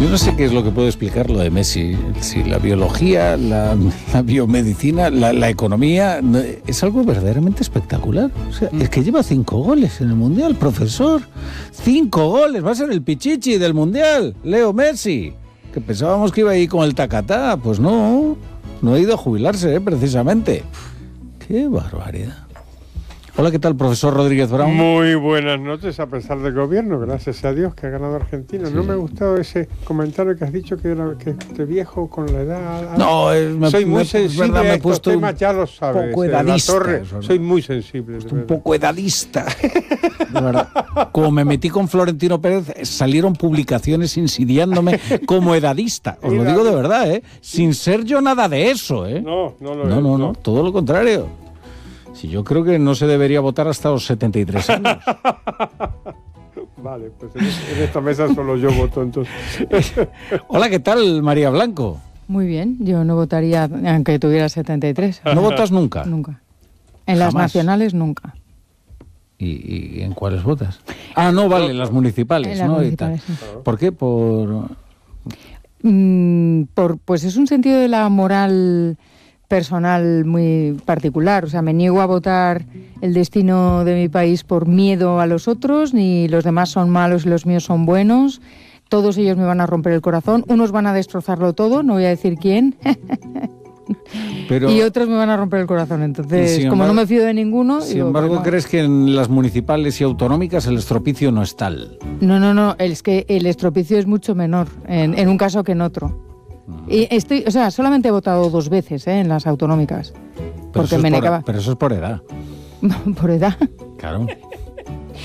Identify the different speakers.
Speaker 1: Yo no sé qué es lo que puede explicar lo de Messi. Si la biología, la biomedicina, la economía, es algo verdaderamente espectacular. O sea, es que lleva 5 goles en el Mundial, profesor. 5 goles, va a ser el pichichi del Mundial, Leo Messi. Que pensábamos que iba a ir con el tacatá. Pues no ha ido a jubilarse, precisamente. ¡Qué barbaridad! Hola, ¿qué tal, profesor Rodríguez Brown?
Speaker 2: Muy buenas noches, a pesar del gobierno, gracias a Dios que ha ganado Argentina. Sí. No me ha gustado ese comentario que has dicho que este viejo con la edad...
Speaker 1: No,
Speaker 2: soy muy sensible
Speaker 1: verdad,
Speaker 2: a
Speaker 1: me he
Speaker 2: estos
Speaker 1: puesto
Speaker 2: temas, ya lo sabes.
Speaker 1: Un poco edadista.
Speaker 2: Soy muy sensible.
Speaker 1: Un poco edadista. De verdad. Como me metí con Florentino Pérez, salieron publicaciones insidiándome como edadista. Os lo digo de verdad, ¿eh? Sin ser yo nada de eso, ¿eh? No, todo lo contrario. Si yo creo que no se debería votar hasta los 73 años.
Speaker 2: Vale, pues en esta mesa solo yo voto, entonces.
Speaker 1: Hola, ¿qué tal, María Blanco?
Speaker 3: Muy bien, yo no votaría aunque tuviera 73.
Speaker 1: ¿No votas nunca?
Speaker 3: Nunca. En las nacionales nunca.
Speaker 1: ¿Y en cuáles votas? Ah, no, vale, en las municipales,
Speaker 3: en las
Speaker 1: ¿no?
Speaker 3: Municipales,
Speaker 1: sí. ¿Por qué?
Speaker 3: Pues es un sentido de la moral personal muy particular. O sea, me niego a votar el destino de mi país por miedo a los otros, ni los demás son malos y los míos son buenos. Todos ellos me van a romper el corazón. Unos van a destrozarlo todo, no voy a decir quién. Y otros me van a romper el corazón. Entonces, como no me fío de ninguno...
Speaker 1: Sin embargo, ¿crees que en las municipales y autonómicas el estropicio no es tal?
Speaker 3: No. Es que el estropicio es mucho menor en un caso que en otro. Y solamente he votado 2 veces en las autonómicas.
Speaker 1: Pero eso es por edad.
Speaker 3: ¿Por edad?
Speaker 1: Claro.